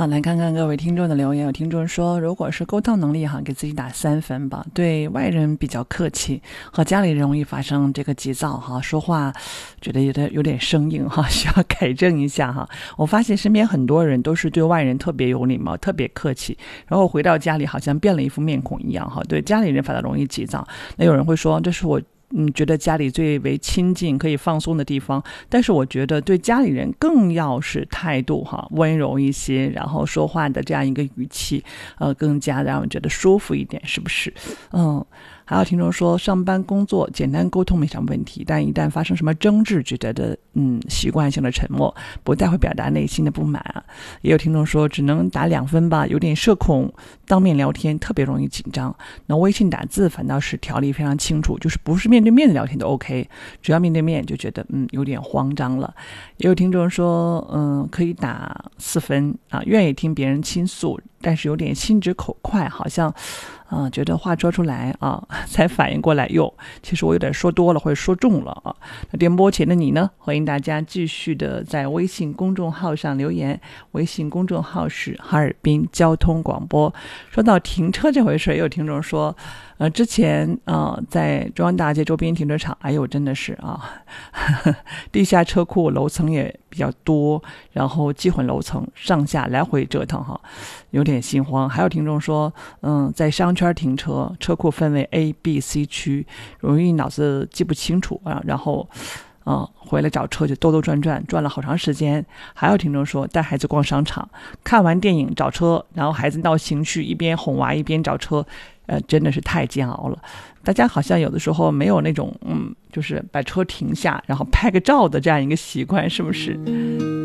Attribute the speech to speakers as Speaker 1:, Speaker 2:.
Speaker 1: 好，来看看各位听众的留言。有听众说，如果是沟通能力给自己打3分吧。对外人比较客气，和家里人容易发生这个急躁说话觉得有点生硬需要改正一下我发现身边很多人都是对外人特别有礼貌，特别客气，然后回到家里好像变了一副面孔一样对家里人反而容易急躁。那有人会说，这是我觉得家里最为亲近可以放松的地方，但是我觉得对家里人更要是态度温柔一些，然后说话的这样一个语气更加让人觉得舒服一点，是不是？还有听众说，上班工作简单沟通没什么问题，但一旦发生什么争执，觉得习惯性的沉默不太会表达内心的不满也有听众说，只能打2分吧，有点社恐，当面聊天特别容易紧张，那微信打字反倒是条理非常清楚，就是不是面对面的聊天都 OK， 只要面对面就觉得有点慌张了。也有听众说可以打4分愿意听别人倾诉，但是有点心直口快，好像觉得话说出来才反应过来其实我有点说多了或者说重了那电波前的你呢？欢迎大家继续的在微信公众号上留言，微信公众号是哈尔滨交通广播。说到停车这回事，也有听众说之前在中央大街周边停车场真的是地下车库楼层也比较多，然后机混楼层上下来回折腾有点心慌。还有听众说在商圈停车，车库分为 A、B、C 区，容易脑子记不清楚然后回来找车就兜兜转转，转了好长时间。还有听众说，带孩子逛商场，看完电影找车，然后孩子闹情绪，一边哄娃一边找车，真的是太煎熬了。大家好像有的时候没有那种就是把车停下然后拍个照的这样一个习惯，是不是？